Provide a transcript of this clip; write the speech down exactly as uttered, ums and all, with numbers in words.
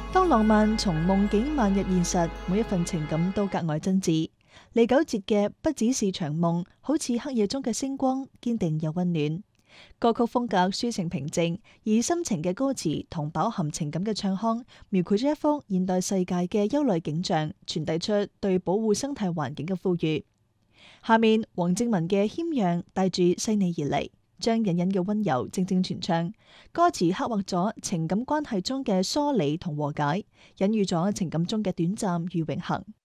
當浪漫從夢境漫入現實，每一份情感都格外真摯。李玖哲嘅不只是場夢，好似黑夜中嘅星光，堅定又溫暖。歌曲風格抒情平靜，以深情嘅歌詞同飽含情感嘅唱腔，描繪咗一幅現代世界嘅憂慮景象，傳遞出對保護生態環境嘅呼籲。下面黃靖文嘅謙讓帶住細膩而嚟，將隱隱嘅溫柔靜靜傳唱。歌詞刻畫咗情感關係中嘅疏離同和解，隱喻咗情感中嘅短暫與永恆。